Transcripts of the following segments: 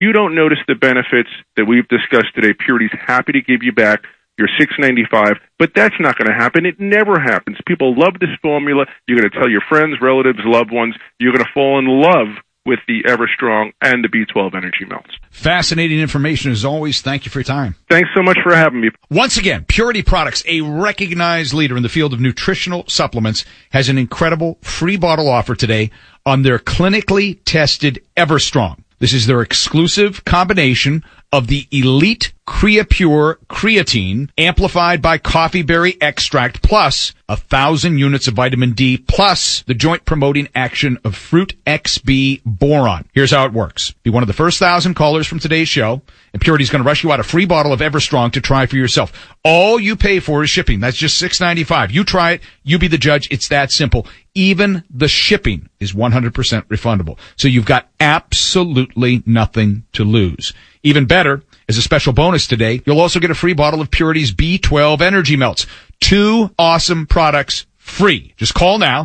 you don't notice the benefits that we've discussed today. Purity's happy to give you back your $6.95, but that's not going to happen. It never happens. People love this formula. You're going to tell your friends, relatives, loved ones. You're going to fall in love with the Everstrong and the B12 Energy Melts. Fascinating information as always. Thank you for your time. Thanks so much for having me. Once again, Purity Products, a recognized leader in the field of nutritional supplements, has an incredible free bottle offer today on their clinically tested Everstrong. This is their exclusive combination of the Elite CreaPure creatine amplified by coffee berry extract plus 1,000 units of vitamin D plus the joint promoting action of Fruit XB boron. Here's how it works. Be one of the first 1,000 callers from today's show, and Purity's going to rush you out a free bottle of Everstrong to try for yourself. All you pay for is shipping. That's just $6.95. You try it. You be the judge. It's that simple. Even the shipping is 100% refundable. So you've got absolutely nothing to lose. Even better, as a special bonus today, you'll also get a free bottle of Purity's B12 Energy Melts. 2 awesome products free. Just call now,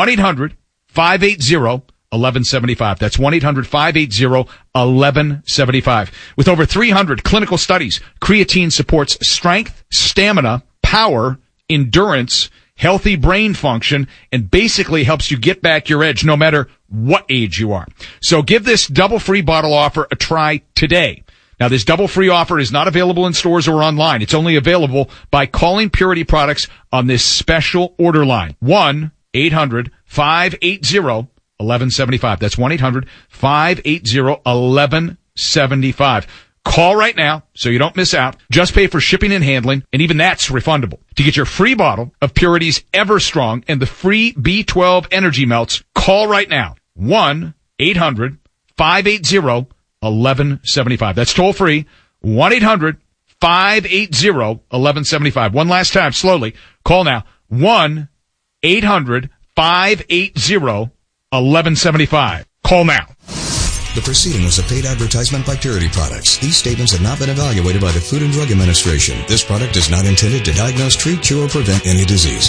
1-800-580-1175. That's 1-800-580-1175. With over 300 clinical studies, creatine supports strength, stamina, power, endurance, healthy brain function, and basically helps you get back your edge no matter what age you are. So give this double free bottle offer a try today. Now, this double free offer is not available in stores or online. It's only available by calling Purity Products on this special order line. 1-800-580-1175. That's 1-800-580-1175. Call right now so you don't miss out. Just pay for shipping and handling, and even that's refundable. To get your free bottle of Purity's Everstrong and the free B12 Energy Melts, call right now. 1-800-580-1175. That's toll free. 1-800-580-1175. One last time, slowly. Call now. 1-800-580-1175. Call now. The proceeding was a paid advertisement by Purity Products. These statements have not been evaluated by the Food and Drug Administration. This product is not intended to diagnose, treat, cure, or prevent any disease.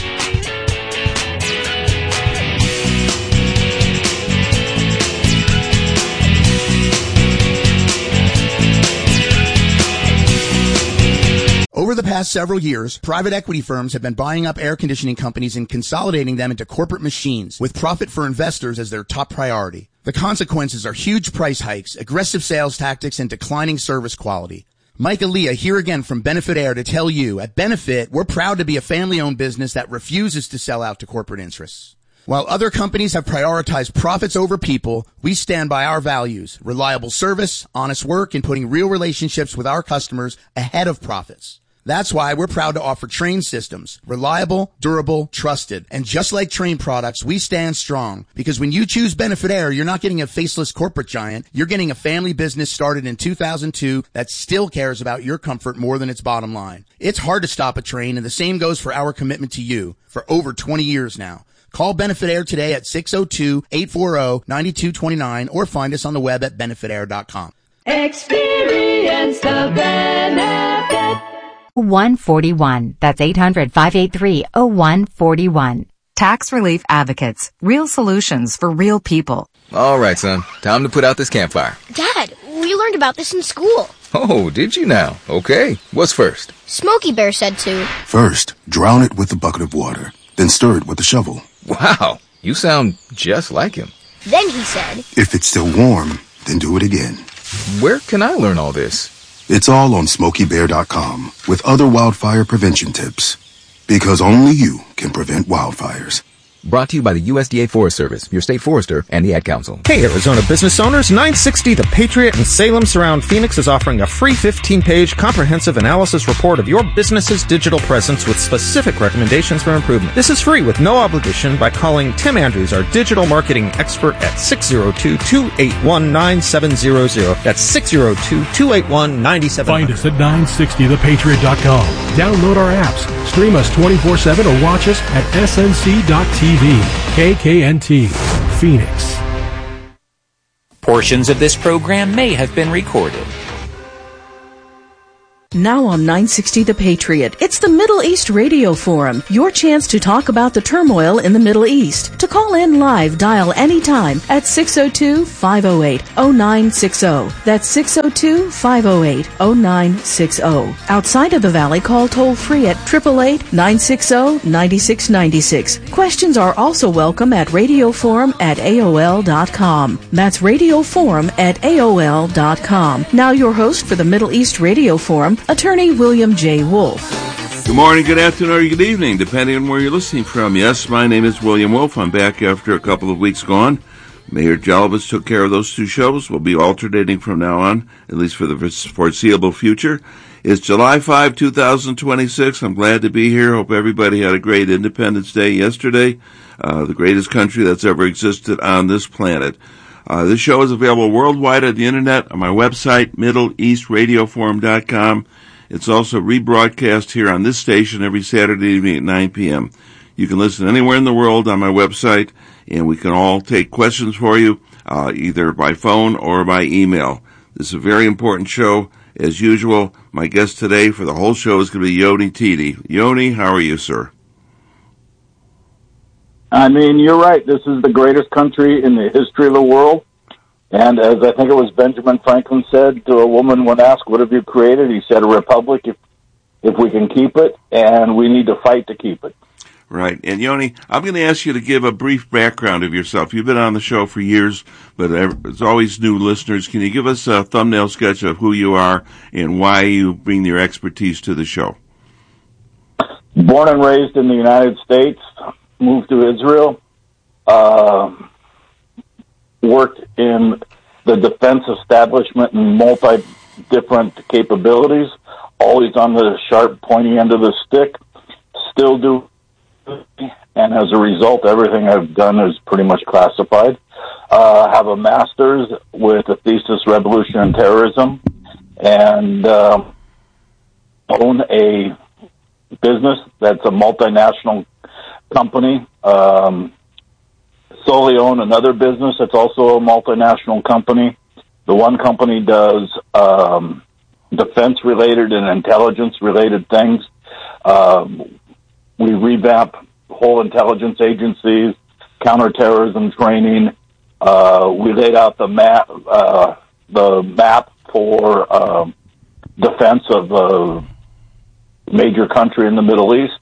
Over the past several years, private equity firms have been buying up air conditioning companies and consolidating them into corporate machines, with profit for investors as their top priority. The consequences are huge price hikes, aggressive sales tactics, and declining service quality. Mike Aaliyah here again from Benefit Air to tell you, at Benefit, we're proud to be a family-owned business that refuses to sell out to corporate interests. While other companies have prioritized profits over people, we stand by our values, reliable service, honest work, and putting real relationships with our customers ahead of profits. That's why we're proud to offer Trane systems. Reliable, durable, trusted. And just like Trane products, we stand strong. Because when you choose Benefit Air, you're not getting a faceless corporate giant. You're getting a family business started in 2002 that still cares about your comfort more than its bottom line. It's hard to stop a train, and the same goes for our commitment to you for over 20 years now. Call Benefit Air today at 602-840-9229 or find us on the web at benefitair.com. Experience the benefit. 0141. That's 800-583-0141. Tax Relief Advocates. Real solutions for real people. All right, son. Time to put out this campfire. Dad, we learned about this in school. Oh, did you now? Okay. What's first? Smokey Bear said to. First, drown it with a bucket of water. Then stir it with a shovel. Wow. You sound just like him. Then he said. If it's still warm, then do it again. Where can I learn all this? It's all on SmokeyBear.com with other wildfire prevention tips. Because only you can prevent wildfires. Brought to you by the USDA Forest Service, your state forester, and the Ad Council. Hey, Arizona business owners, 960 The Patriot in Salem Surround Phoenix is offering a free 15-page comprehensive analysis report of your business's digital presence with specific recommendations for improvement. This is free with no obligation by calling Tim Andrews, our digital marketing expert, at 602-281-9700. That's 602-281-9700. Find us at 960thepatriot.com. Download our apps, stream us 24/7, or watch us at snc.tv. KKNT, Phoenix. Portions of this program may have been recorded. Now on 960 The Patriot, it's the Middle East Radio Forum, your chance to talk about the turmoil in the Middle East. To call in live, dial anytime at 602-508-0960. That's 602-508-0960. Outside of the Valley, call toll-free at 888-960-9696. Questions are also welcome at radioforum@aol.com. That's radioforum@aol.com. Now your host for the Middle East Radio Forum, Attorney William J. Wolf. Good morning, good afternoon, or good evening, depending on where you're listening from. Yes, my name is William Wolf. I'm back after a couple of weeks gone. Mayor Jalabas took care of those two shows. We'll be alternating from now on, at least for the foreseeable future. It's July 5, 2026. I'm glad to be here. Hope everybody had a great Independence Day yesterday, the greatest country that's ever existed on this planet. This show is available worldwide at the internet on my website, MiddleEastRadioForum.com. It's also rebroadcast here on this station every Saturday evening at 9 p.m. You can listen anywhere in the world on my website, and we can all take questions for you, either by phone or by email. This is a very important show. As usual, my guest today for the whole show is going to be Yoni Titi. Yoni, how are you, sir? I mean, you're right. This is the greatest country in the history of the world. And as I think it was Benjamin Franklin said to a woman when asked, what have you created? He said, a republic if we can keep it, and we need to fight to keep it. Right. And Yoni, I'm going to ask you to give a brief background of yourself. You've been on the show for years, but there's always new listeners. Can you give us a thumbnail sketch of who you are and why you bring your expertise to the show? Born and raised in the United States, moved to Israel, worked in the defense establishment in multi-different capabilities, always on the sharp, pointy end of the stick, still do, and as a result, everything I've done is pretty much classified. Have a master's with a thesis, Revolution and Terrorism, and own a business that's a multinational company. Solely own another business that's also a multinational company. The one company does defense-related and intelligence-related things. We revamp whole intelligence agencies, counterterrorism training. We laid out the map for defense of a major country in the Middle East.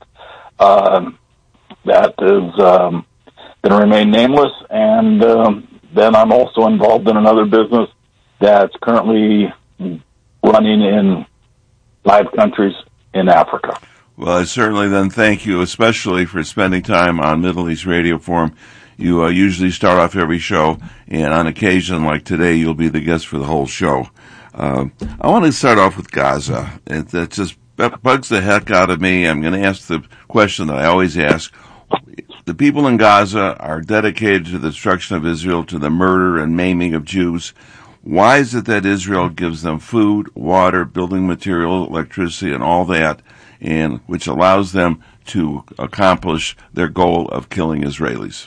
That is going to remain nameless. And then I'm also involved in another business that's currently running in 5 countries in Africa. Well, I certainly then thank you, especially for spending time on Middle East Radio Forum. You usually start off every show, and on occasion like today, you'll be the guest for the whole show. I want to start off with Gaza. That just bugs the heck out of me. I'm going to ask the question that I always ask. The people in Gaza are dedicated to the destruction of Israel, to the murder and maiming of Jews. Why is it that Israel gives them food, water, building material, electricity, and all that, and which allows them to accomplish their goal of killing Israelis?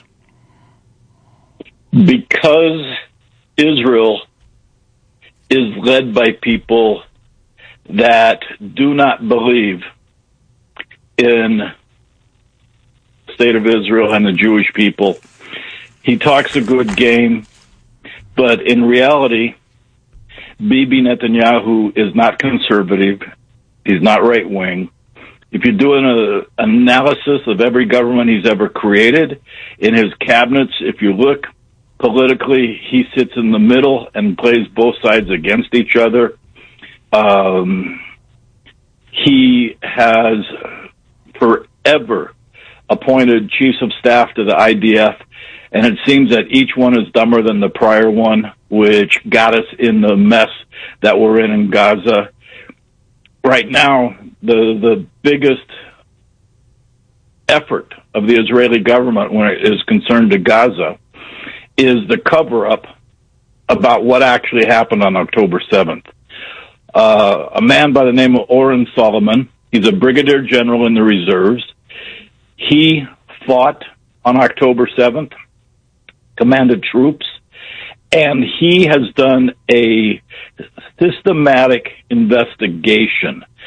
Because Israel is led by people that do not believe in the state of Israel and the Jewish people. He talks a good game, but in reality, Bibi Netanyahu is not conservative. He's not right-wing. If you do an analysis of every government he's ever created, in his cabinets, if you look politically, he sits in the middle and plays both sides against each other. He has forever appointed chiefs of staff to the IDF, and it seems that each one is dumber than the prior one, which got us in the mess that we're in Gaza. Right now, the biggest effort of the Israeli government when it is concerned to Gaza is the cover-up about what actually happened on October 7th. A man by the name of Oren Solomon, he's a brigadier general in the reserves. He fought on October 7th, commanded troops, and he has done a systematic investigation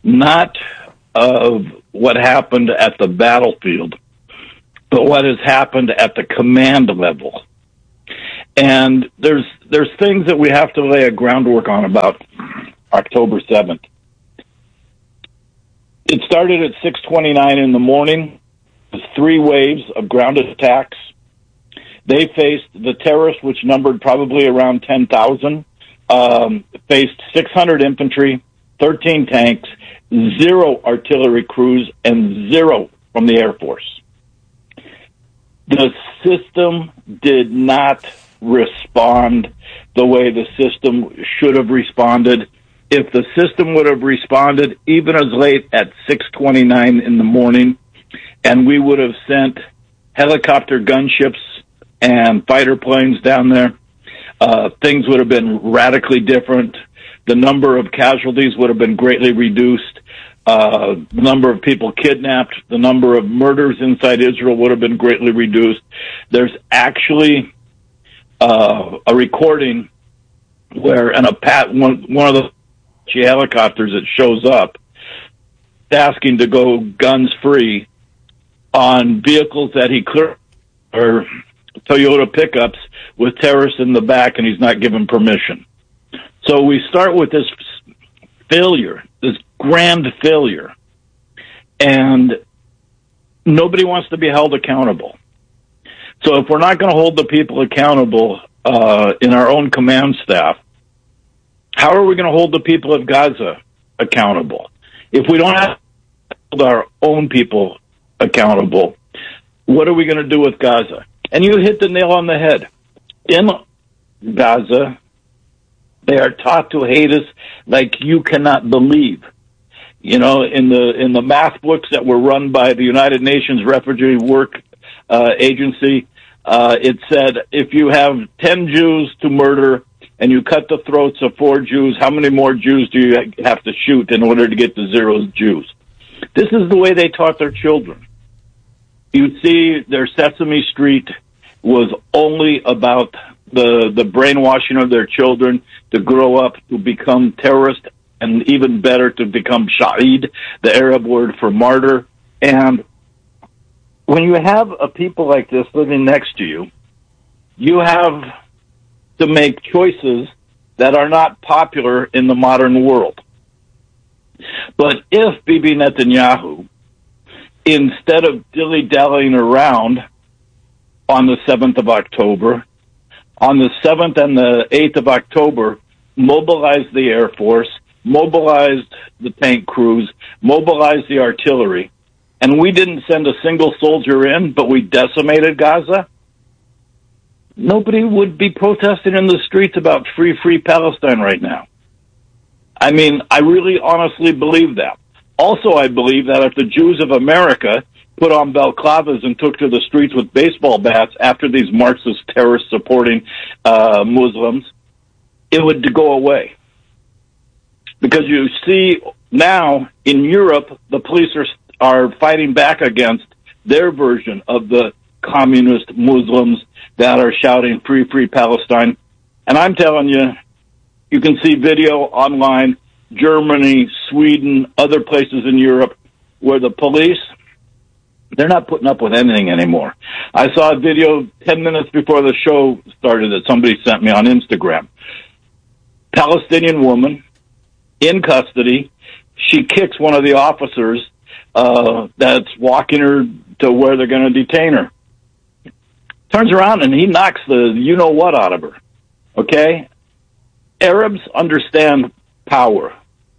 not of what happened at the battlefield, but what has happened at the command level. And there's things that we have to lay a groundwork on about October 7th. It started at 6:29 in the morning. With 3 waves of ground attacks. They faced the terrorists, which numbered probably around 10,000, faced 600 infantry, 13 tanks, 0 artillery crews, and 0 from the Air Force. The system did not respond the way the system should have responded. If the system would have responded even as late at 6:29 in the morning, and we would have sent helicopter gunships and fighter planes down there, things would have been radically different. The number of casualties would have been greatly reduced. The number of people kidnapped, the number of murders inside Israel would have been greatly reduced. There's actually a recording where one of the helicopters that shows up asking to go guns free on vehicles that he cleared, or Toyota pickups with terrorists in the back, and he's not given permission. So we start with this failure, this grand failure, and nobody wants to be held accountable. So if we're not going to hold the people accountable in our own command staff, how are we going to hold the people of Gaza accountable? If we don't have to hold our own people accountable, what are we going to do with Gaza? And you hit the nail on the head. In Gaza, they are taught to hate us like you cannot believe. You know, in the math books that were run by the United Nations Refugee Work Agency, it said if you have 10 Jews to murder and you cut the throats of 4 Jews, how many more Jews do you have to shoot in order to get to 0 Jews? This is the way they taught their children. You see, their Sesame Street was only about the brainwashing of their children to grow up to become terrorists, and even better, to become shahid, the Arab word for martyr. And when you have a people like this living next to you, you have to make choices that are not popular in the modern world. But if Bibi Netanyahu, instead of dilly-dallying around on the 7th of October, on the 7th and the 8th of October, mobilized the Air Force, mobilized the tank crews, mobilized the artillery, and we didn't send a single soldier in, but we decimated Gaza, nobody would be protesting in the streets about free Palestine right now. I mean, I really honestly believe that. Also, I believe that if the Jews of America put on balaclavas and took to the streets with baseball bats after these Marxist terrorists supporting Muslims, it would go away. Because you see now in Europe, the police are fighting back against their version of the communist Muslims that are shouting free Palestine. And I'm telling you, you can see video online, Germany, Sweden, other places in Europe, where the police, they're not putting up with anything anymore. I saw a video 10 minutes before the show started that somebody sent me on Instagram. Palestinian woman in custody. She kicks one of the officers that's walking her to where they're going to detain her. Turns around and he knocks the you-know-what out of her. Okay? Arabs understand power.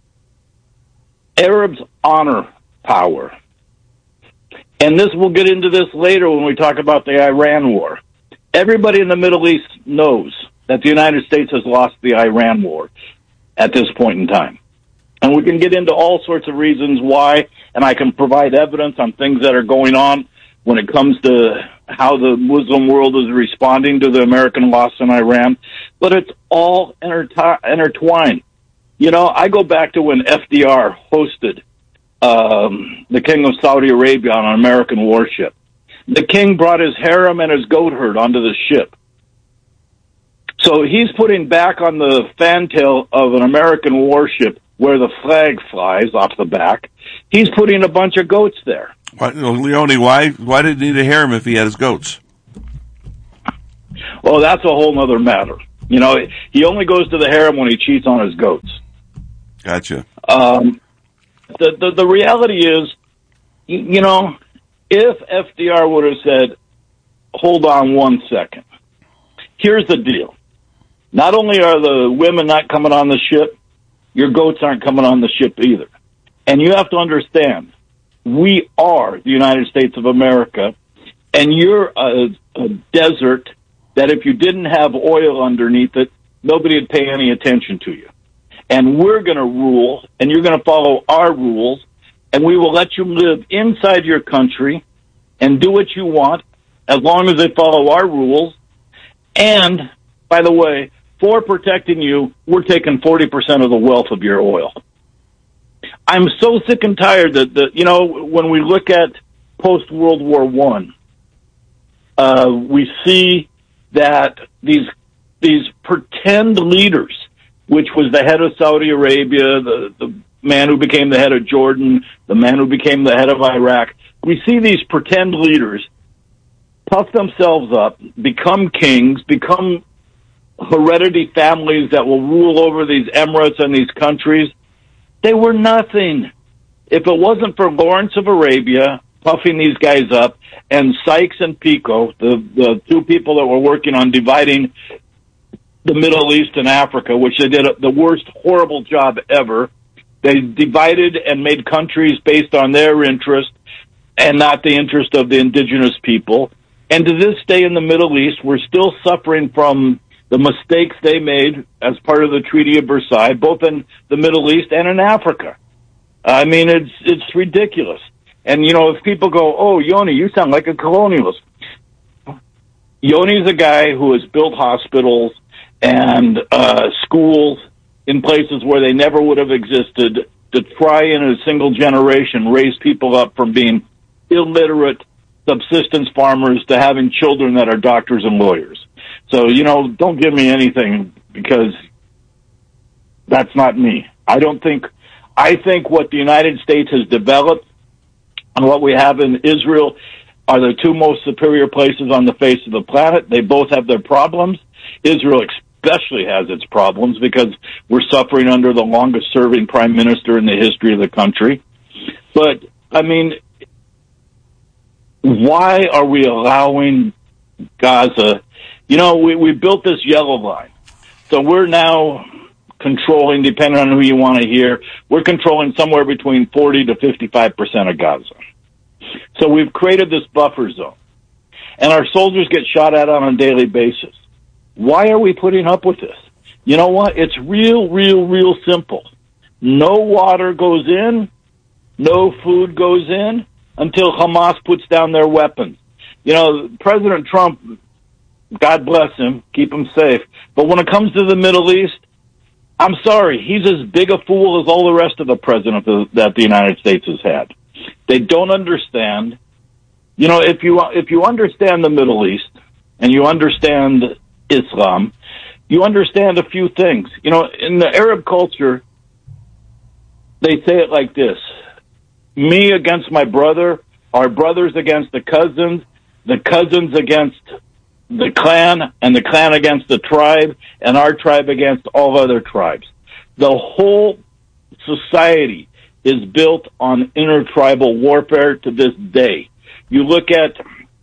Arabs honor power. And we'll get into this later when we talk about the Iran war. Everybody in the Middle East knows that the United States has lost the Iran war at this point in time. And we can get into all sorts of reasons why, and I can provide evidence on things that are going on when it comes to how the Muslim world is responding to the American loss in Iran. But it's all intertwined. You know, I go back to when FDR hosted the King of Saudi Arabia on an American warship. The king brought his harem and his goat herd onto the ship. So he's putting back on the fantail of an American warship where the flag flies off the back, he's putting a bunch of goats there. Leone, why did he need a harem if he had his goats? Well, that's a whole other matter. You know, he only goes to the harem when he cheats on his goats. Gotcha. The reality is, you know, if FDR would have said, hold on 1 second, here's the deal. Not only are the women not coming on the ship, your goats aren't coming on the ship either. And you have to understand, we are the United States of America, and you're a desert that if you didn't have oil underneath it, nobody would pay any attention to you. And we're going to rule, and you're going to follow our rules, and we will let you live inside your country and do what you want as long as they follow our rules. And, by the way, for protecting you, we're taking 40% of the wealth of your oil. I'm so sick and tired that, you know, when we look at post-World War I, we see that these pretend leaders, which was the head of Saudi Arabia, the man who became the head of Jordan, the man who became the head of Iraq, we see these pretend leaders puff themselves up, become kings, become heredity families that will rule over these emirates and these countries. They were nothing. If it wasn't for Lawrence of Arabia puffing these guys up, and Sykes and Picot, the two people that were working on dividing the Middle East and Africa, which they did the worst, horrible job ever. They divided and made countries based on their interest and not the interest of the indigenous people. And to this day in the Middle East, we're still suffering from the mistakes they made as part of the Treaty of Versailles, both in the Middle East and in Africa. I mean, it's ridiculous. And, you know, if people go, oh, Yoni, you sound like a colonialist. Yoni's a guy who has built hospitals and schools in places where they never would have existed to try in a single generation raise people up from being illiterate subsistence farmers to having children that are doctors and lawyers. So, you know, don't give me anything because that's not me. I think what the United States has developed and what we have in Israel are the two most superior places on the face of the planet. They both have their problems. Israel especially has its problems because we're suffering under the longest-serving prime minister in the history of the country. But, I mean, why are we allowing Gaza? You know, we built this yellow line. So we're now controlling, depending on who you want to hear, we're controlling somewhere between 40 to 55% of Gaza. So we've created this buffer zone. And our soldiers get shot at on a daily basis. Why are we putting up with this? You know what? It's real simple. No water goes in, no food goes in until Hamas puts down their weapons. You know, President Trump, God bless him, keep him safe. But when it comes to the Middle East, I'm sorry, he's as big a fool as all the rest of the presidents that the United States has had. They don't understand. You know, if you understand the Middle East and you understand Islam, you understand a few things. You know, in the Arab culture, they say it like this: me against my brother, our brothers against the cousins against the clan, and the clan against the tribe, and our tribe against all other tribes. The whole society is built on intertribal warfare to this day. You look at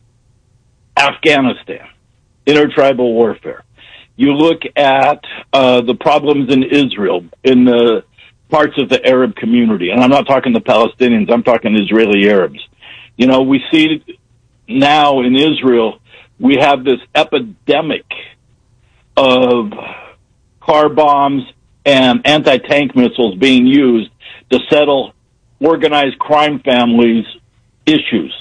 Afghanistan, intertribal warfare. You look at the problems in Israel, in the parts of the Arab community. And I'm not talking the Palestinians, I'm talking Israeli Arabs. You know, we see now in Israel, we have this epidemic of car bombs and anti-tank missiles being used to settle organized crime families' issues.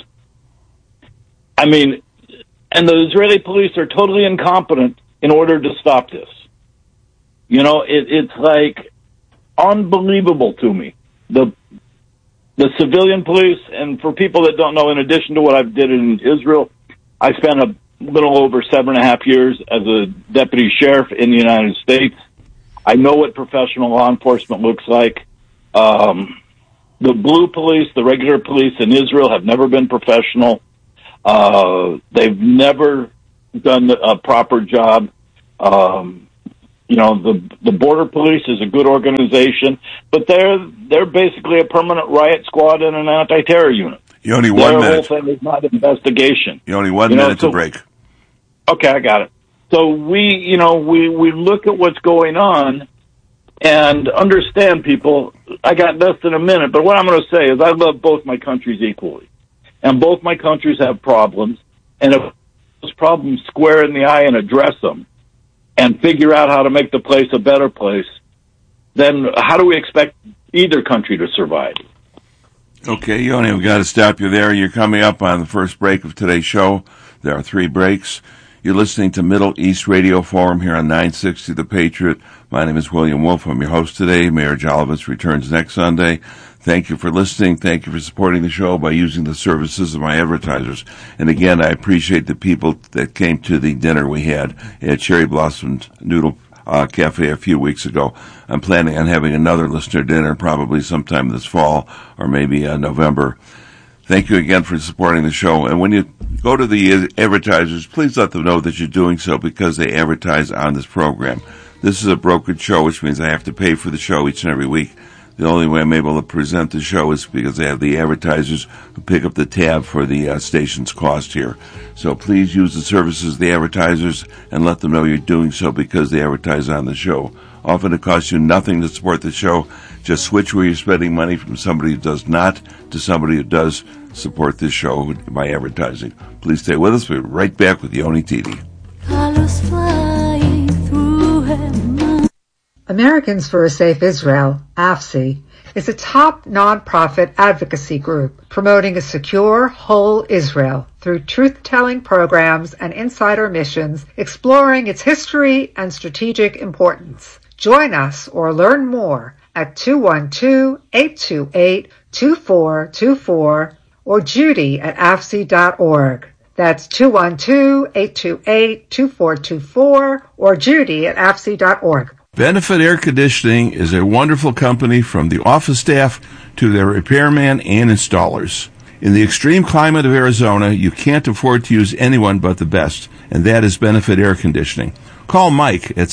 I mean, and the Israeli police are totally incompetent in order to stop this. You know, it's like unbelievable to me. The civilian police, and for people that don't know, in addition to what I did in Israel, I spent a little over 7.5 years as a deputy sheriff in the United States. I know what professional law enforcement looks like. The blue police, the regular police in Israel have never been professional. They've never done a proper job. The border police is a good organization, but they're basically a permanent riot squad and an anti-terror unit. You only 1 minute. Their whole thing is not investigation. You only 1 minute to break. Okay, I got it. So we look at what's going on and understand people. I got less than a minute, but what I'm going to say is I love both my countries equally. And both my countries have problems. And if those problems square in the eye and address them and figure out how to make the place a better place, then how do we expect either country to survive? Okay, Yoni, we've got to stop you there. You're coming up on the first break of today's show. There are 3 breaks. You're listening to Middle East Radio Forum here on 960 The Patriot. My name is William Wolf. I'm your host today. Mayor Jolovitz returns next Sunday. Thank you for listening. Thank you for supporting the show by using the services of my advertisers. And again, I appreciate the people that came to the dinner we had at Cherry Blossom Noodle Cafe a few weeks ago. I'm planning on having another listener dinner probably sometime this fall or maybe November. Thank you again for supporting the show. And when you go to the advertisers, please let them know that you're doing so because they advertise on this program. This is a brokered show, which means I have to pay for the show each and every week. The only way I'm able to present the show is because I have the advertisers who pick up the tab for the station's cost here. So please use the services of the advertisers and let them know you're doing so because they advertise on the show. Often it costs you nothing to support the show. Just switch where you're spending money from somebody who does not to somebody who does support this show by advertising. Please stay with us. We'll be right back with Yoni Titi. Americans for a Safe Israel, AFSI, is a top nonprofit advocacy group promoting a secure, whole Israel through truth-telling programs and insider missions exploring its history and strategic importance. Join us or learn more at 212-828-2424 or Judy at AFSI.org. That's 212-828-2424 or Judy at AFSI.org. Benefit Air Conditioning is a wonderful company from the office staff to their repairman and installers. In the extreme climate of Arizona, you can't afford to use anyone but the best, and that is Benefit Air Conditioning. Call Mike at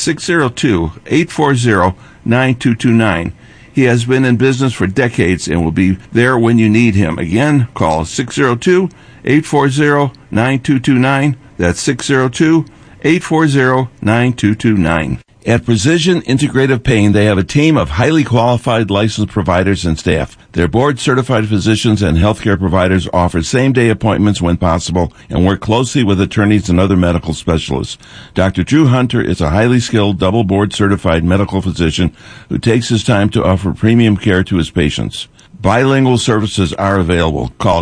602-840-9229. He has been in business for decades and will be there when you need him. Again, call 602-840-9229. That's 602-840-9229. At Precision Integrative Pain, they have a team of highly qualified licensed providers and staff. Their board-certified physicians and healthcare providers offer same-day appointments when possible and work closely with attorneys and other medical specialists. Dr. Drew Hunter is a highly skilled, double board-certified medical physician who takes his time to offer premium care to his patients. Bilingual services are available. Call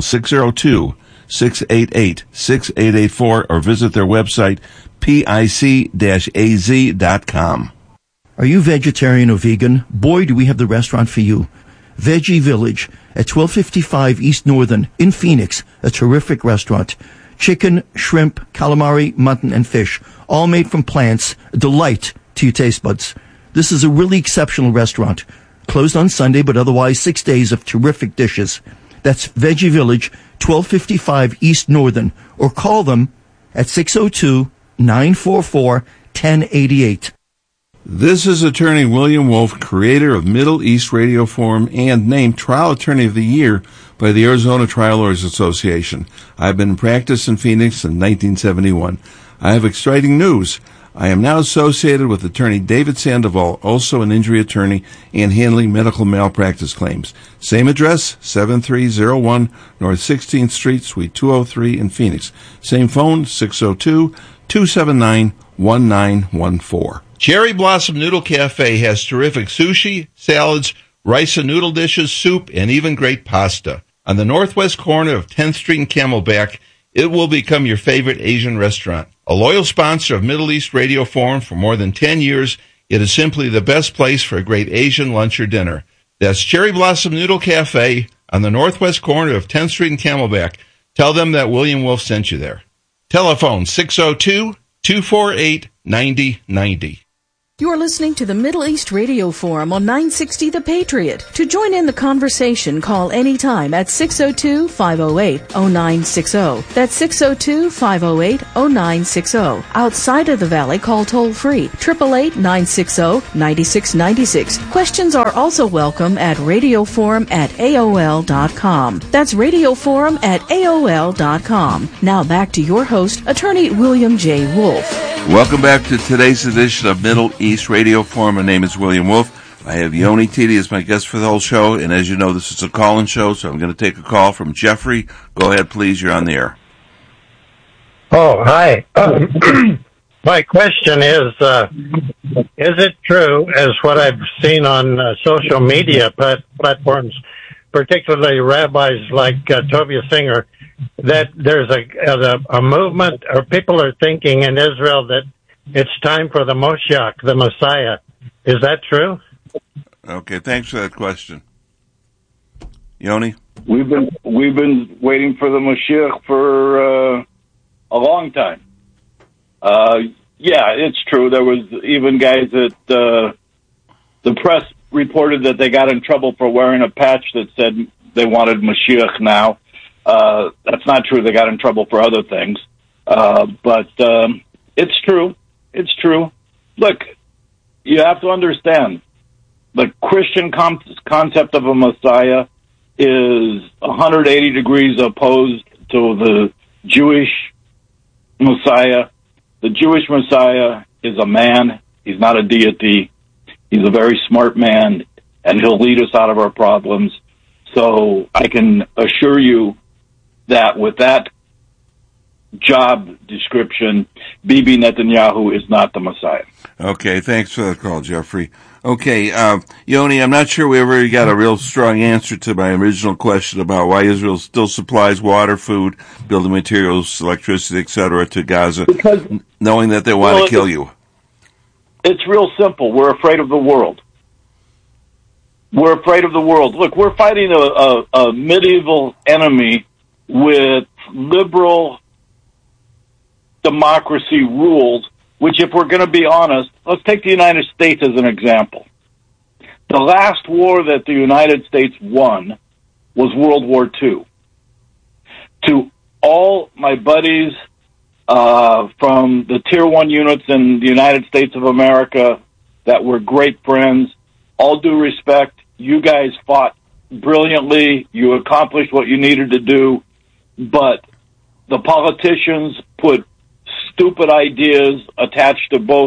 602-688-6884 or visit their website, pic-az.com. Are you vegetarian or vegan? Boy, do we have the restaurant for you. Veggie Village at 1255 East Northern in Phoenix, a terrific restaurant. Chicken, shrimp, calamari, mutton, and fish, all made from plants, a delight to your taste buds. This is a really exceptional restaurant. Closed on Sunday, but otherwise 6 days of terrific dishes. That's Veggie Village, 1255 East Northern, or call them at 602-944-1088. This is attorney William Wolf, creator of Middle East Radio Forum and named Trial Attorney of the Year by the Arizona Trial Lawyers Association. I've been in practice in Phoenix since 1971. I have exciting news. I am now associated with attorney David Sandoval, also an injury attorney and handling medical malpractice claims. Same address, 7301 North 16th Street, Suite 203 in Phoenix. Same phone, 602-279-1914. Cherry Blossom Noodle Cafe has terrific sushi, salads, rice and noodle dishes, soup, and even great pasta. On the northwest corner of 10th Street and Camelback, it will become your favorite Asian restaurant. A loyal sponsor of Middle East Radio Forum for more than 10 years, it is simply the best place for a great Asian lunch or dinner. That's Cherry Blossom Noodle Cafe on the northwest corner of 10th Street and Camelback. Tell them that William Wolf sent you there. Telephone 602-248-9090. You're listening to the Middle East Radio Forum on 960 The Patriot. To join in the conversation, call anytime at 602-508-0960. That's 602-508-0960. Outside of the Valley, call toll-free 888-960-9696. Questions are also welcome at radioforum@aol.com. That's radioforum@aol.com. Now back to your host, Attorney William J. Wolf. Welcome back to today's edition of Middle East Radio Forum. My name is William Wolf. I have Yoni Titi as my guest for the whole show, and as you know, this is a call-in show, so I'm going to take a call from Jeffrey. Go ahead, please. You're on the air. Oh, hi. My question is it true, as what I've seen on social media platforms, particularly rabbis like Tovia Singer, that there's a movement, or people are thinking in Israel that it's time for the Moshiach, the Messiah. Is that true? Okay, thanks for that question. Yoni? We've been waiting for the Mashiach for a long time. Yeah, it's true. There was even guys that the press reported that they got in trouble for wearing a patch that said they wanted Mashiach now. That's not true. They got in trouble for other things. But it's true. It's true. Look, you have to understand, the Christian concept of a Messiah is 180 degrees opposed to the Jewish Messiah. The Jewish Messiah is a man. He's not a deity. He's a very smart man, and he'll lead us out of our problems. So I can assure you that with that job description, Bibi Netanyahu is not the Messiah. Okay, thanks for the call, Jeffrey. Okay, Yoni, I'm not sure we ever got a real strong answer to my original question about why Israel still supplies water, food, building materials, electricity, etc. to Gaza, knowing that they want to kill you. It's real simple. We're afraid of the world. We're afraid of the world. Look, we're fighting a medieval enemy with liberal democracy rules, which, if we're going to be honest, let's take the United States as an example. The last war that the United States won was World War II. To all my buddies from the Tier 1 units in the United States of America that were great friends, all due respect, you guys fought brilliantly. You accomplished what you needed to do, but the politicians put stupid ideas attached to both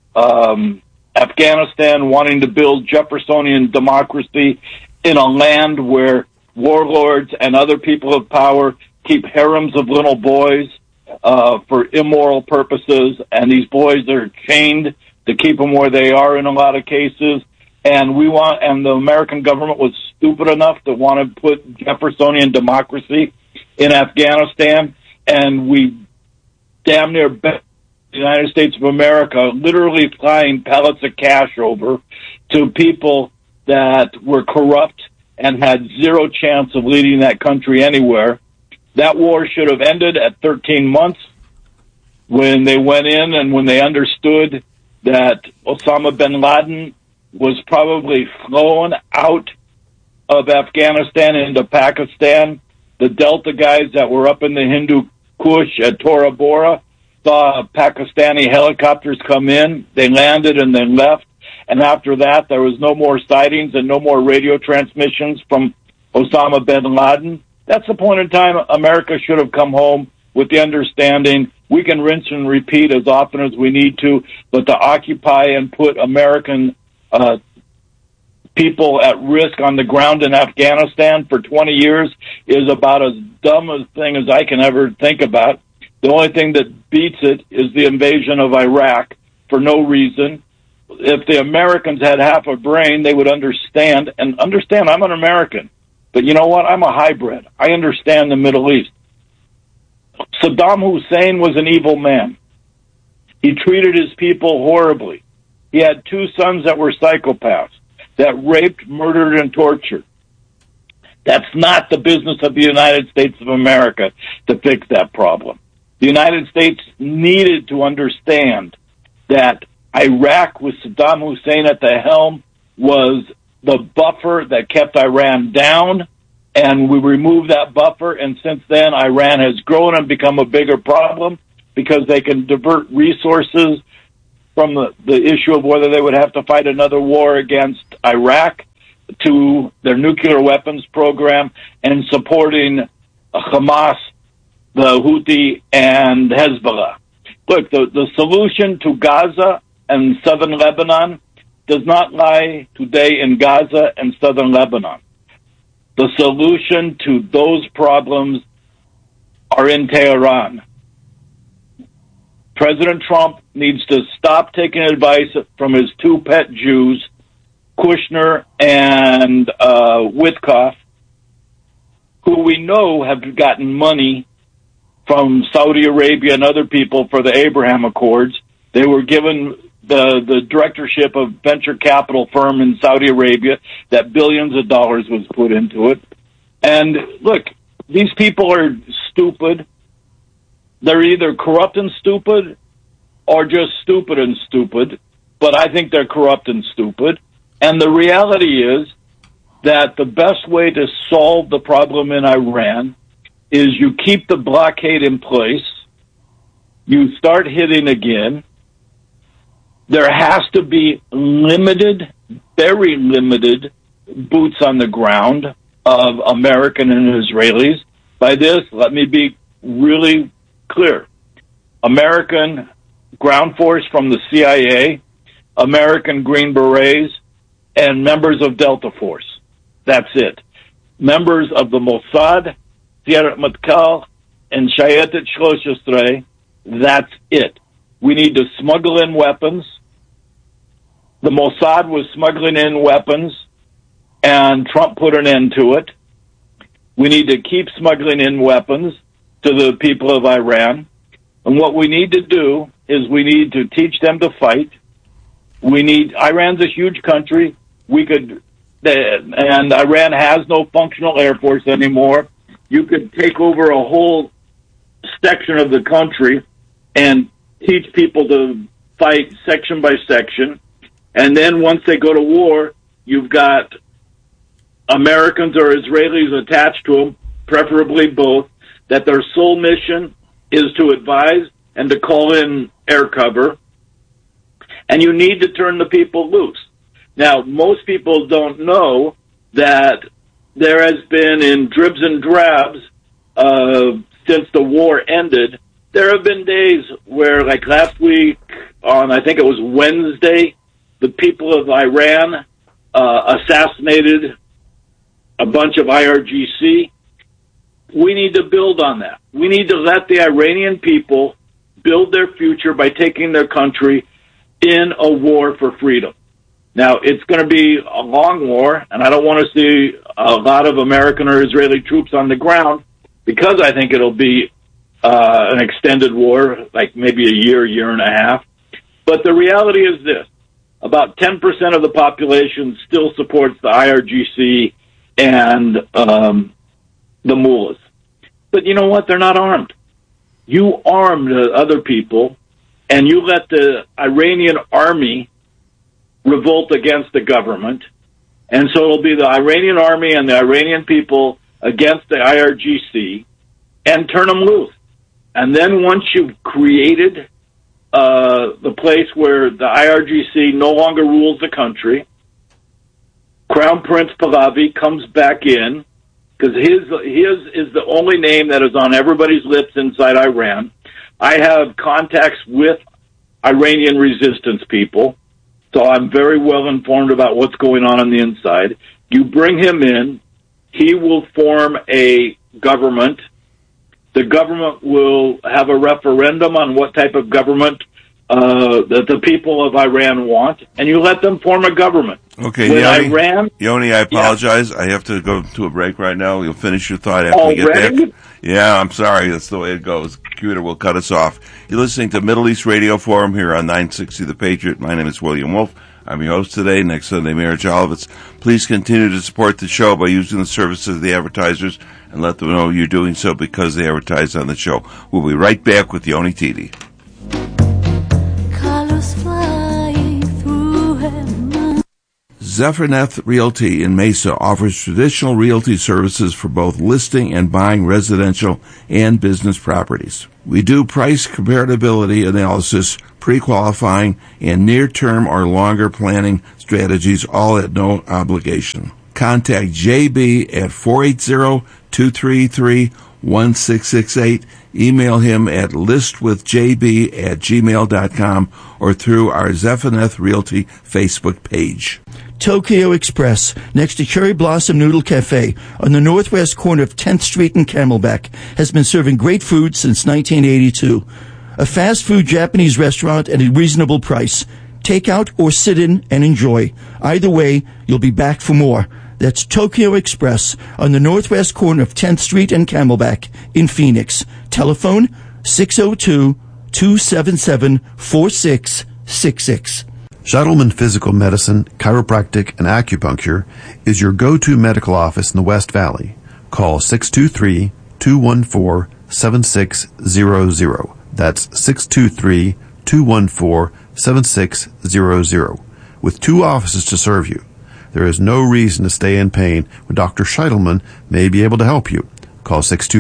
Afghanistan wanting to build Jeffersonian democracy in a land where warlords and other people of power keep harems of little boys for immoral purposes, and these boys are chained to keep them where they are in a lot of cases. And the American government was stupid enough to want to put Jeffersonian democracy in Afghanistan, and we damn near bet the United States of America literally flying pellets of cash over to people that were corrupt and had zero chance of leading that country anywhere. That war should have ended at 13 months when they went in and when they understood that Osama bin Laden was probably flown out of Afghanistan into Pakistan. The Delta guys that were up in the Hindu Kush at Tora Bora saw Pakistani helicopters come in. They landed and then left. And after that, there was no more sightings and no more radio transmissions from Osama bin Laden. That's the point in time America should have come home with the understanding we can rinse and repeat as often as we need to, but to occupy and put American people at risk on the ground in Afghanistan for 20 years is about as dumb a thing as I can ever think about. The only thing that beats it is the invasion of Iraq for no reason. If the Americans had half a brain, they would understand. And understand, I'm an American. But you know what? I'm a hybrid. I understand the Middle East. Saddam Hussein was an evil man. He treated his people horribly. He had two sons that were psychopaths, that raped, murdered, and tortured. That's not the business of the United States of America to fix that problem. The United States needed to understand that Iraq with Saddam Hussein at the helm was the buffer that kept Iran down, and we removed that buffer, and since then Iran has grown and become a bigger problem because they can divert resources from the issue of whether they would have to fight another war against Iraq to their nuclear weapons program and supporting Hamas, the Houthi, and Hezbollah. Look, the solution to Gaza and southern Lebanon does not lie today in Gaza and southern Lebanon. The solution to those problems are in Tehran. President Trump needs to stop taking advice from his two pet Jews, Kushner and Witkoff, who we know have gotten money from Saudi Arabia and other people for the Abraham Accords. They were given the directorship of venture capital firm in Saudi Arabia that billions of dollars was put into it. And look, these people are stupid. They're either corrupt and stupid or just stupid and stupid, but I think they're corrupt and stupid. And the reality is that the best way to solve the problem in Iran is you keep the blockade in place, you start hitting again. There has to be limited, very limited boots on the ground of American and Israelis. By this, let me be really clear. American ground force from the CIA, American Green Berets, and members of Delta Force. That's it. Members of the Mossad, Sierra Matkal, and Shayetet Shlosh. That's it. We need to smuggle in weapons. The Mossad was smuggling in weapons, and Trump put an end to it. We need to keep smuggling in weapons to the people of Iran. And what we need to do is we need to teach them to fight. Iran's a huge country. And Iran has no functional air force anymore. You could take over a whole section of the country and teach people to fight section by section. And then once they go to war, you've got Americans or Israelis attached to them, preferably both, that their sole mission is to advise and to call in air cover. And you need to turn the people loose. Now, most people don't know that there has been, in dribs and drabs, since the war ended, there have been days where, like last week on, I think it was Wednesday, the people of Iran assassinated a bunch of IRGC. We need to build on that. We need to let the Iranian people build their future by taking their country in a war for freedom. Now, it's going to be a long war, and I don't want to see a lot of American or Israeli troops on the ground because I think it'll be an extended war, like maybe a year and a half. But the reality is this. About 10% of the population still supports the IRGC and the mullahs. But you know what? They're not armed. You arm the other people, and you let the Iranian army revolt against the government. And so it'll be the Iranian army and the Iranian people against the IRGC and turn them loose. And then once you've created the place where the IRGC no longer rules the country, Crown Prince Pahlavi comes back in, because his is the only name that is on everybody's lips inside Iran. I have contacts with Iranian resistance people, so I'm very well informed about what's going on the inside. You bring him in, he will form a government. The government will have a referendum on what type of government that the people of Iran want, and you let them form a government. Okay, Yoni, I apologize. Yeah. I have to go to a break right now. You'll finish your thought after we get back. Yeah, I'm sorry. That's the way it goes. The computer will cut us off. You're listening to Middle East Radio Forum here on 960 The Patriot. My name is William Wolf. I'm your host today. Next Sunday, Mayor Jolovitz. Please continue to support the show by using the services of the advertisers and let them know you're doing so because they advertise on the show. We'll be right back with Yoni Titi. Colors fly Zephyrneth Realty in Mesa offers traditional realty services for both listing and buying residential and business properties. We do price comparability analysis, pre-qualifying, and near-term or longer planning strategies, all at no obligation. Contact JB at 480-233-1668. Email him at listwithjb@gmail.com or through our Zephyrneth Realty Facebook page. Tokyo Express, next to Cherry Blossom Noodle Cafe on the northwest corner of 10th Street and Camelback, has been serving great food since 1982. A fast food Japanese restaurant at a reasonable price. Take out or sit in and enjoy. Either way, you'll be back for more. That's Tokyo Express on the northwest corner of 10th Street and Camelback in Phoenix. Telephone 602-277-4666. Scheitelman Physical Medicine, Chiropractic, and Acupuncture is your go-to medical office in the West Valley. Call 623-214-7600. That's 623-214-7600. With 2 offices to serve you. There is no reason to stay in pain when Dr. Scheitelman may be able to help you. Call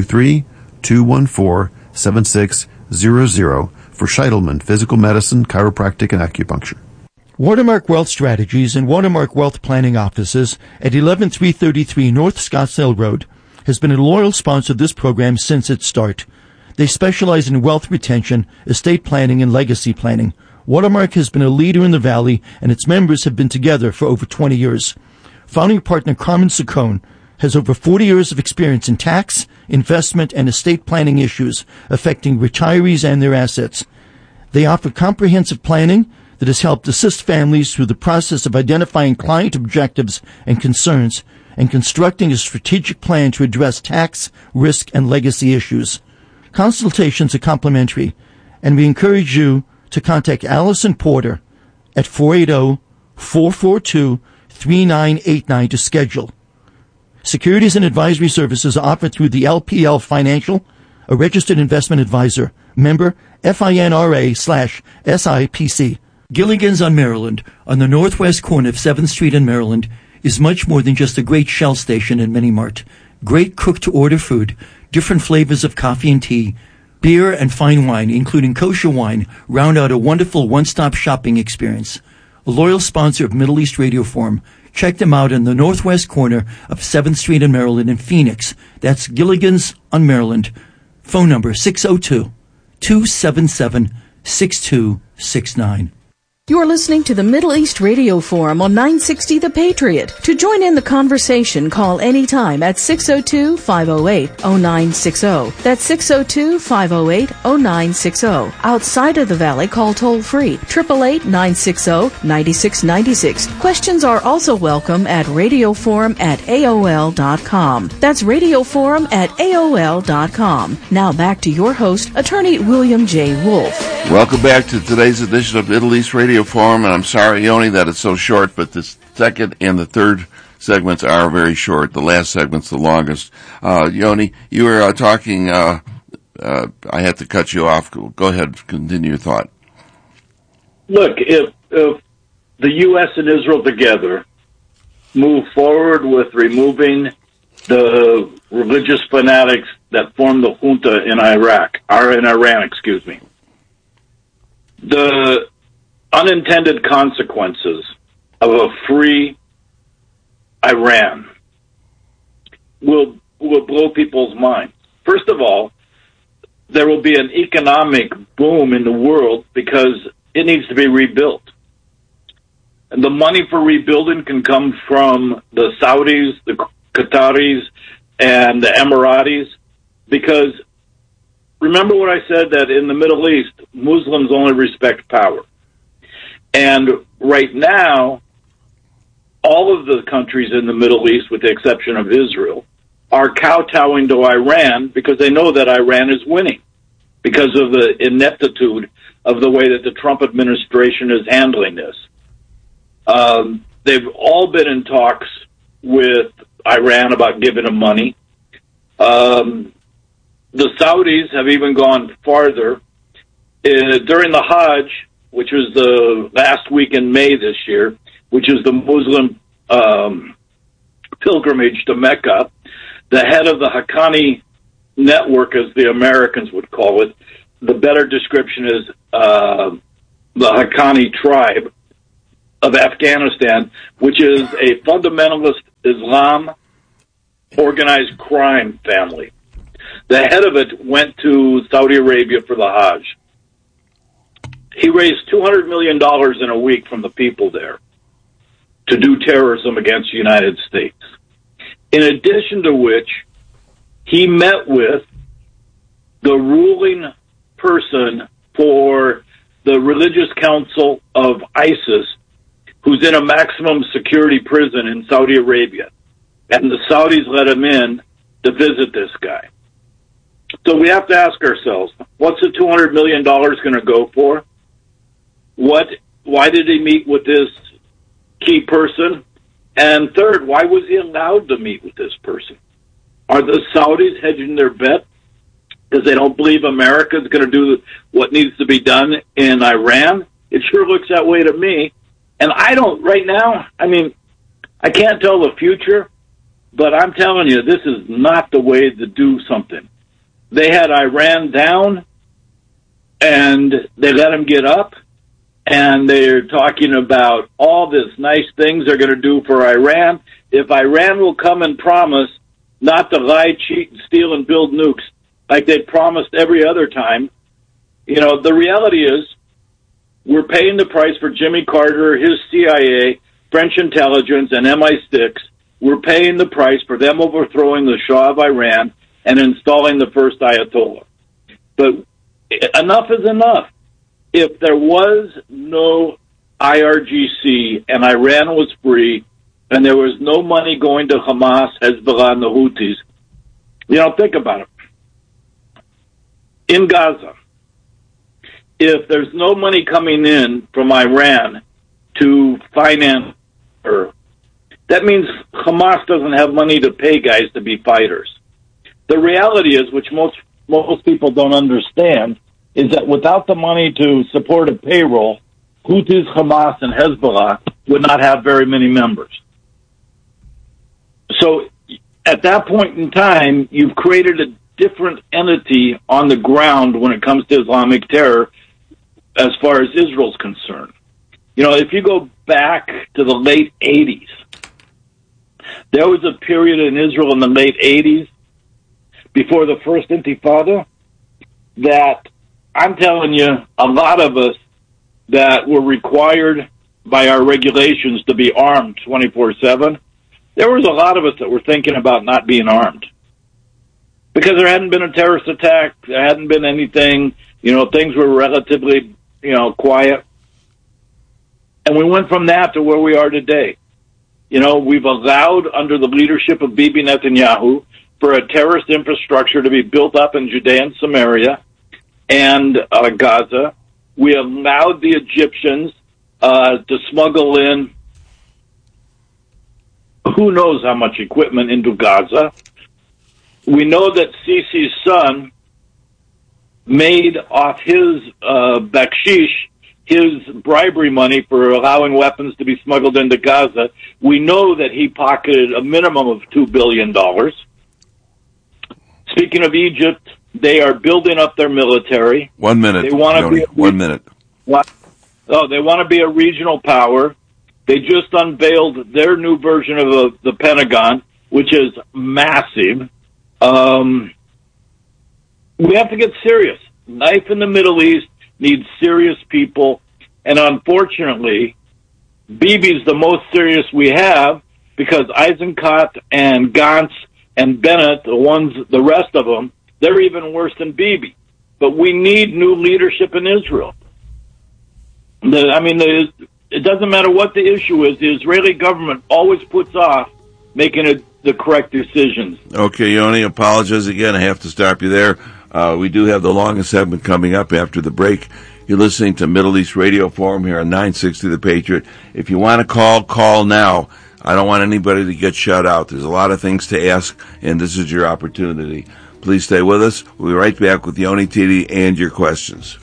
623-214-7600 for Scheitelman Physical Medicine, Chiropractic, and Acupuncture. Watermark Wealth Strategies and Watermark Wealth Planning Offices at 11333 North Scottsdale Road has been a loyal sponsor of this program since its start. They specialize in wealth retention, estate planning, and legacy planning. Watermark has been a leader in the Valley, and its members have been together for over 20 years. Founding partner Carmen Saccone has over 40 years of experience in tax, investment, and estate planning issues affecting retirees and their assets. They offer comprehensive planning that has helped assist families through the process of identifying client objectives and concerns and constructing a strategic plan to address tax, risk, and legacy issues. Consultations are complimentary, and we encourage you to contact Allison Porter at 480-442-3989 to schedule. Securities and advisory services are offered through the LPL Financial, a registered investment advisor, member FINRA/SIPC. Gilligan's on Maryland, on the northwest corner of 7th Street in Maryland, is much more than just a great Shell station and mini-mart. Great cook-to-order food, different flavors of coffee and tea, beer and fine wine, including kosher wine, round out a wonderful one-stop shopping experience. A loyal sponsor of Middle East Radio Forum. Check them out in the northwest corner of 7th Street in Maryland in Phoenix. That's Gilligan's on Maryland. Phone number 602-277-6269. You're listening to the Middle East Radio Forum on 960 The Patriot. To join in the conversation, call anytime at 602-508-0960. That's 602-508-0960. Outside of the Valley, call toll-free 888-960-9696. Questions are also welcome at radioforum@aol.com. That's radioforum@aol.com. Now back to your host, Attorney William J. Wolf. Welcome back to today's edition of Middle East Radio Forum, and I'm sorry, Yoni, that it's so short, but the second and the third segments are very short. The last segment's the longest. Yoni, you were talking, I had to cut you off. Go ahead, continue your thought. Look, if the U.S. and Israel together move forward with removing the religious fanatics that formed the junta in Iran, the unintended consequences of a free Iran will blow people's minds. First of all, there will be an economic boom in the world because it needs to be rebuilt. And the money for rebuilding can come from the Saudis, the Qataris, and the Emiratis, because remember what I said, that in the Middle East, Muslims only respect power. And right now, all of the countries in the Middle East, with the exception of Israel, are kowtowing to Iran because they know that Iran is winning because of the ineptitude of the way that the Trump administration is handling this. They've all been in talks with Iran about giving them money. The Saudis have even gone farther. During the Hajj, which was the last week in May this year, which is the Muslim pilgrimage to Mecca. The head of the Haqqani network, as the Americans would call it, the better description is the Haqqani tribe of Afghanistan, which is a fundamentalist Islam organized crime family. The head of it went to Saudi Arabia for the Hajj. He raised $200 million in a week from the people there to do terrorism against the United States. In addition to which, he met with the ruling person for the religious council of ISIS, who's in a maximum security prison in Saudi Arabia. And the Saudis let him in to visit this guy. So we have to ask ourselves, what's the $200 million going to go for? Why did he meet with this key person? And third, why was he allowed to meet with this person? Are the Saudis hedging their bet because they don't believe America is going to do what needs to be done in Iran? It sure looks that way to me. And I don't, right now, I mean, I can't tell the future, but I'm telling you, this is not the way to do something. They had Iran down, and they let him get up, and they're talking about all this nice things they're going to do for Iran. If Iran will come and promise not to lie, cheat, and steal and build nukes like they promised every other time, you know, the reality is we're paying the price for Jimmy Carter, his CIA, French intelligence, and MI6. We're paying the price for them overthrowing the Shah of Iran and installing the first Ayatollah. But enough is enough. If there was no IRGC and Iran was free and there was no money going to Hamas, Hezbollah, and the Houthis, you know, think about it. In Gaza, if there's no money coming in from Iran to finance her, that means Hamas doesn't have money to pay guys to be fighters. The reality is, which most people don't understand, is that without the money to support a payroll, Houthis, Hamas, and Hezbollah would not have very many members. So at that point in time, you've created a different entity on the ground when it comes to Islamic terror as far as Israel's concerned. You know, if you go back to the late 80s, there was a period in Israel in the late 80s before the first Intifada that I'm telling you, a lot of us that were required by our regulations to be armed 24/7, there was a lot of us that were thinking about not being armed. Because there hadn't been a terrorist attack, there hadn't been anything, you know, things were relatively, you know, quiet. And we went from that to where we are today. You know, we've allowed, under the leadership of Bibi Netanyahu, for a terrorist infrastructure to be built up in Judea and Samaria and Gaza. We allowed the Egyptians to smuggle in who knows how much equipment into Gaza. We know that Sisi's son made off his bakshish, his bribery money for allowing weapons to be smuggled into Gaza. We know that he pocketed a minimum of $2 billion. Speaking of Egypt, they are building up their military. 1 minute. They want to be 1 minute. What? Oh, they want to be a regional power. They just unveiled their new version of the Pentagon, which is massive. We have to get serious. Life in the Middle East needs serious people, and unfortunately, Bibi's the most serious we have because Eisenkot and Gantz and Bennett, the rest of them, they're even worse than Bibi. But we need new leadership in Israel. It doesn't matter what the issue is. The Israeli government always puts off making the correct decisions. Okay, Yoni, apologize again. I have to stop you there. We do have the longest segment coming up after the break. You're listening to Middle East Radio Forum here on 960 The Patriot. If you want to call now. I don't want anybody to get shut out. There's a lot of things to ask, and this is your opportunity. Please stay with us. We'll be right back with Yoni Titi and your questions.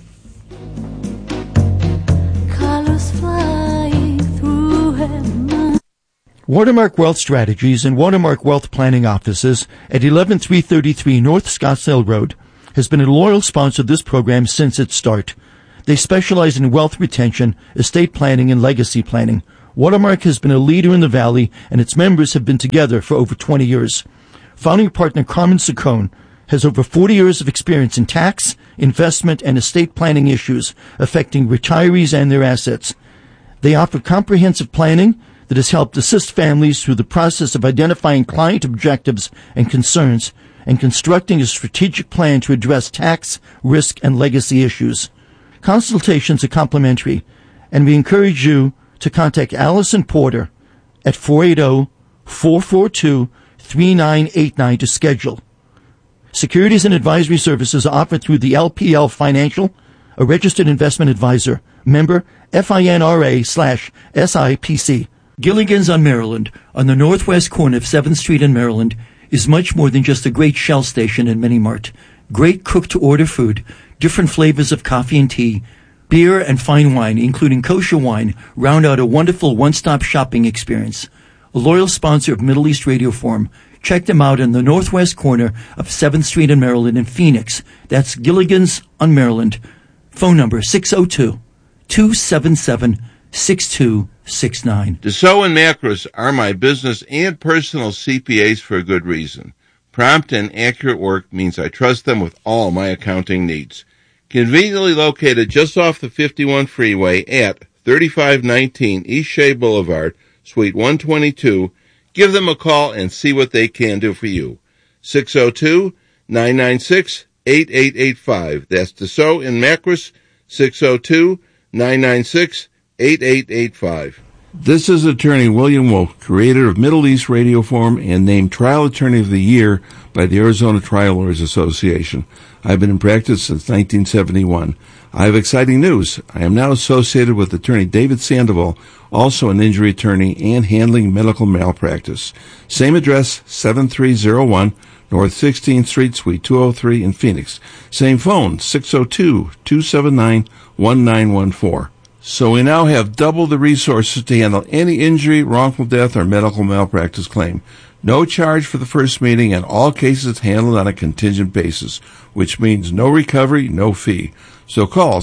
Watermark Wealth Strategies and Watermark Wealth Planning offices at 11333 North Scottsdale Road has been a loyal sponsor of this program since its start. They specialize in wealth retention, estate planning, and legacy planning. Watermark has been a leader in the Valley, and its members have been together for over 20 years. Founding partner Carmen Saccone has over 40 years of experience in tax, investment, and estate planning issues affecting retirees and their assets. They offer comprehensive planning that has helped assist families through the process of identifying client objectives and concerns and constructing a strategic plan to address tax, risk, and legacy issues. Consultations are complimentary, and we encourage you to contact Allison Porter at 480-442-3989 to schedule. Securities and advisory services are offered through the LPL Financial, a registered investment advisor, member FINRA/SIPC. Gilligan's on Maryland, on the northwest corner of 7th Street in Maryland, is much more than just a great Shell station and mini-mart. Great cook-to-order food, different flavors of coffee and tea, beer and fine wine, including kosher wine, round out a wonderful one-stop shopping experience. A loyal sponsor of Middle East Radio Forum. Check them out in the northwest corner of 7th Street in Maryland in Phoenix. That's Gilligan's on Maryland. Phone number 602-277-6269. Dassault and Macros are my business and personal CPAs for a good reason. Prompt and accurate work means I trust them with all my accounting needs. Conveniently located just off the 51 freeway at 3519 East Shea Boulevard, Suite 122, give them a call and see what they can do for you. 602-996-8885. That's Dassault and Macros, 602-996-8885. This is attorney William Wolf, creator of Middle East Radio Forum and named Trial Attorney of the Year by the Arizona Trial Lawyers Association. I've been in practice since 1971. I have exciting news. I am now associated with attorney David Sandoval, also an injury attorney and handling medical malpractice. Same address, 7301 North 16th Street, Suite 203 in Phoenix. Same phone, 602-279-1914. So we now have double the resources to handle any injury, wrongful death, or medical malpractice claim. No charge for the first meeting, and all cases handled on a contingent basis, which means no recovery, no fee. So call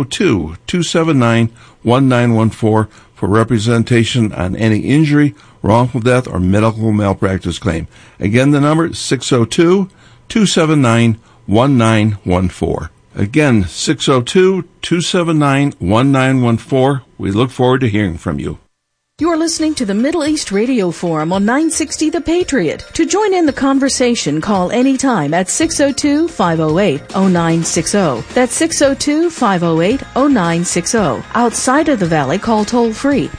602-279-1914 for representation on any injury, wrongful death, or medical malpractice claim. Again, the number is 602-279-1914. Again, 602-279-1914. We look forward to hearing from you. You're listening to the Middle East Radio Forum on 960 The Patriot. To join in the conversation, call anytime at 602-508-0960. That's 602-508-0960. Outside of the Valley, call toll-free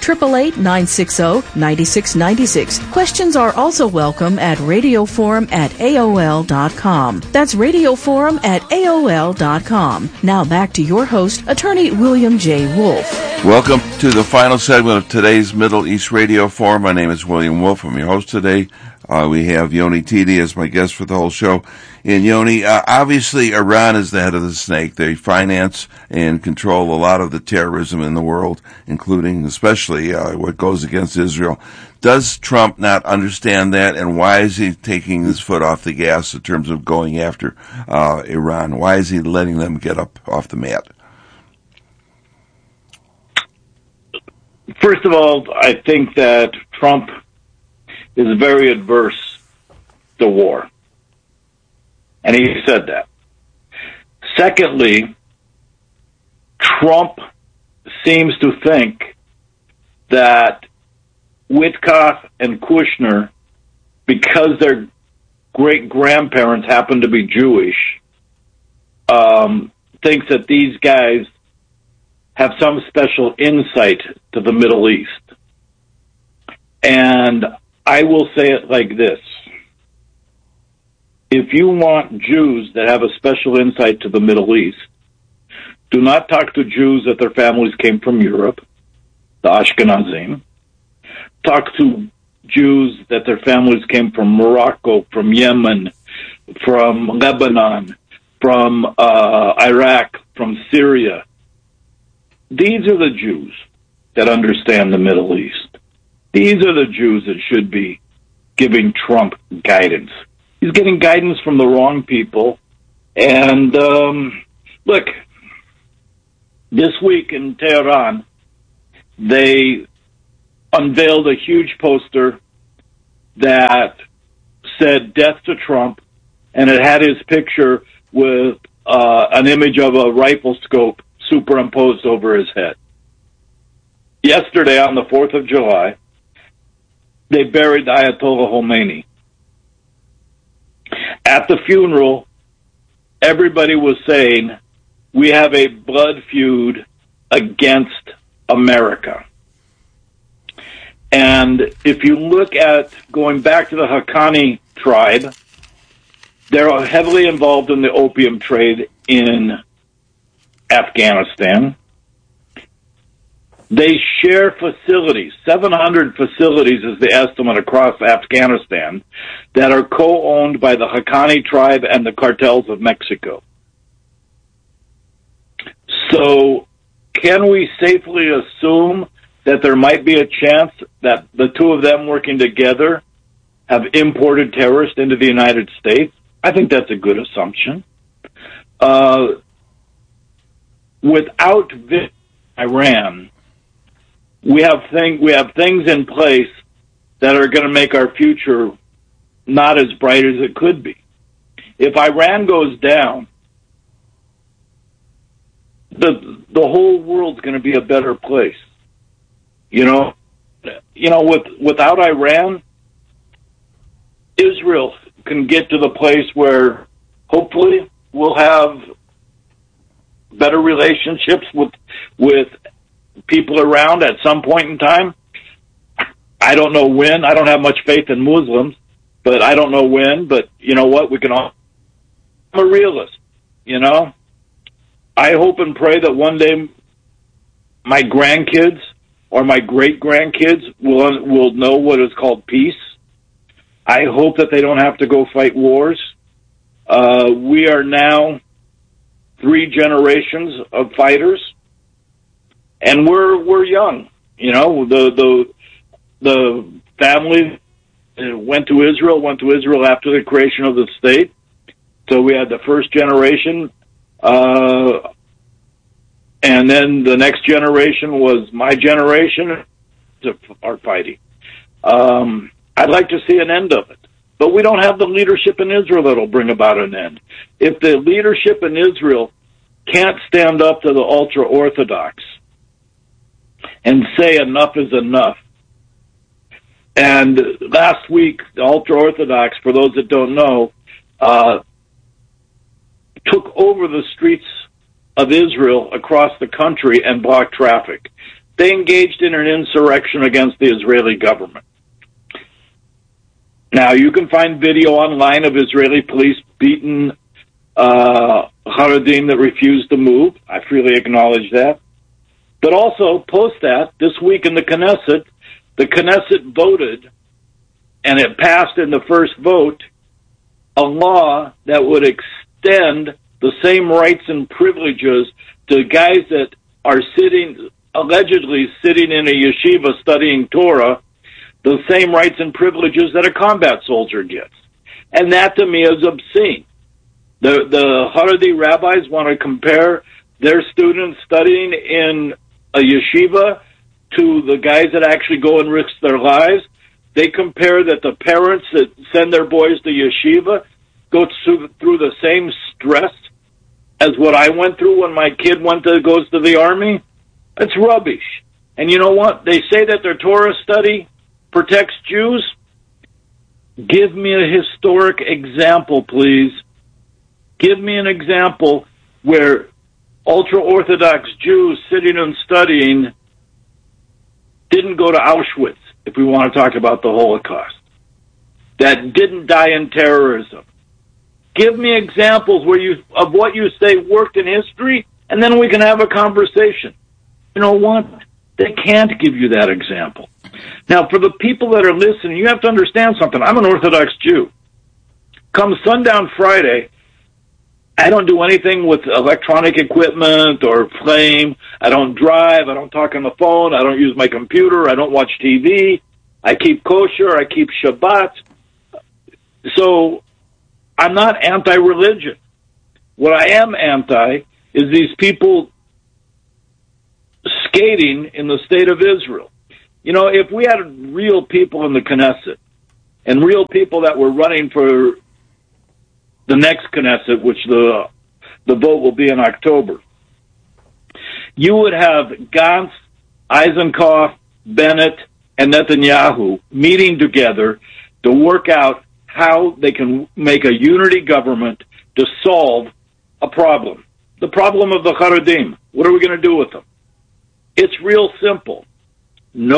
888-960-9696. Questions are also welcome at radioforum@aol.com. That's radioforum@aol.com. Now back to your host, Attorney William J. Wolf. Welcome to the final segment of today's Middle East Radio Forum. My name is William Wolf. I'm your host today. We have Yoni Tidi as my guest for the whole show. And Yoni, obviously Iran is the head of the snake. They finance and control a lot of the terrorism in the world, including especially what goes against Israel. Does Trump not understand that, and why is he taking his foot off the gas in terms of going after Iran? Why is he letting them get up off the mat? First of all, I think that Trump is very adverse to war. And he said that. Secondly, Trump seems to think that Witkoff and Kushner, because their great-grandparents happen to be Jewish, thinks that these guys have some special insight to the Middle East. And I will say it like this. If you want Jews that have a special insight to the Middle East, do not talk to Jews that their families came from Europe, the Ashkenazim. Talk to Jews that their families came from Morocco, from Yemen, from Lebanon, from Iraq, from Syria. These are the Jews that understand the Middle East. These are the Jews that should be giving Trump guidance. He's getting guidance from the wrong people. And look, this week in Tehran, they unveiled a huge poster that said "Death to Trump," and it had his picture with an image of a rifle scope superimposed over his head. Yesterday, on the 4th of July, they buried Ayatollah Khomeini. At the funeral, everybody was saying, we have a blood feud against America. And if you look at going back to the Haqqani tribe, they're heavily involved in the opium trade in Afghanistan. They share facilities, 700 facilities is the estimate across Afghanistan, that are co-owned by the Haqqani tribe and the cartels of Mexico. So can we safely assume that there might be a chance that the two of them working together have imported terrorists into the United States? I think that's a good assumption. Without Iran, we have things in place that are going to make our future not as bright as it could be. If Iran goes down, the whole world's going to be a better place. Without Iran, Israel can get to the place where hopefully we'll have better relationships with people around at some point in time. I don't know when. I don't have much faith in Muslims, but I don't know when. But you know what? I'm a realist, I hope and pray that one day my grandkids or my great-grandkids will know what is called peace. I hope that they don't have to go fight wars. We are now 3 generations of fighters, and we're young. The family went to Israel after the creation of the state. So we had the first generation, and then the next generation was my generation are fighting. I'd like to see an end of it. But we don't have the leadership in Israel that will bring about an end. If the leadership in Israel can't stand up to the ultra-Orthodox and say enough is enough, and last week, the ultra-Orthodox, for those that don't know, took over the streets of Israel across the country and blocked traffic. They engaged in an insurrection against the Israeli government. Now, you can find video online of Israeli police beating Haredim that refused to move. I freely acknowledge that. But also, post that, this week in the Knesset voted, and it passed in the first vote, a law that would extend the same rights and privileges to guys that are allegedly sitting in a yeshiva studying Torah, the same rights and privileges that a combat soldier gets. And that, to me, is obscene. The Haredi rabbis want to compare their students studying in a yeshiva to the guys that actually go and risk their lives. They compare that the parents that send their boys to yeshiva go through the same stress as what I went through when my kid goes to the army. It's rubbish. And you know what? They say that their Torah study protects Jews. Give me a historic example, please. Give me an example where ultra-Orthodox Jews sitting and studying didn't go to Auschwitz, if we want to talk about the Holocaust, that didn't die in terrorism. Give me examples of what you say worked in history, and then we can have a conversation. You know what? They can't give you that example. Now, for the people that are listening, you have to understand something. I'm an Orthodox Jew. Come sundown Friday, I don't do anything with electronic equipment or flame. I don't drive. I don't talk on the phone. I don't use my computer. I don't watch TV. I keep kosher, I keep Shabbat. So I'm not anti-religion. What I am anti is these people skating in the state of Israel. You know, if we had real people in the Knesset and real people that were running for the next Knesset, which the vote will be in October, you would have Gantz, Eisenkopf, Bennett, and Netanyahu meeting together to work out how they can make a unity government to solve a problem. The problem of the Haredim. What are we going to do with them? It's real simple. No